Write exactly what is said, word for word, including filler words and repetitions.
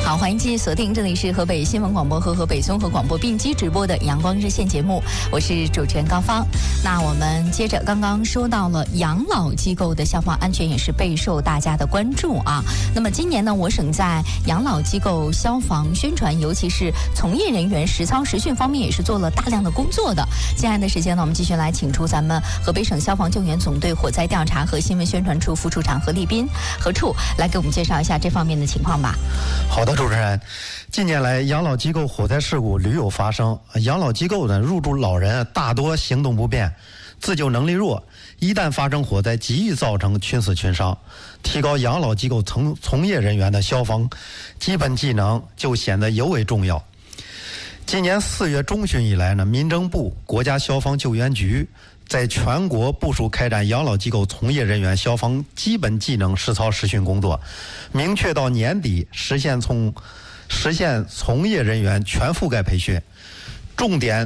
好，欢迎继续锁定，这里是河北新闻广播和河北综合广播并机直播的阳光热线节目，我是主持人高芳。那我们接着刚刚说到了养老机构的消防安全也是备受大家的关注啊。那么今年呢，我省在养老机构消防宣传，尤其是从业人员实操实训方面也是做了大量的工作的。接下来的时间呢，我们继续来请出咱们河北省消防救援总队火灾调查和新闻宣传处副处长何立斌何处来给我们介绍一下这方面的情况吧。 好的，主持人，近年来养老机构火灾事故屡有发生，养老机构呢入住老人大多行动不便，自救能力弱，一旦发生火灾极易造成群死群伤，提高养老机构从从业人员的消防基本技能就显得尤为重要。今年四月中旬以来呢，民政部、国家消防救援局在全国部署开展养老机构从业人员消防基本技能实操实训工作，明确到年底实现从实现从业人员全覆盖培训，重点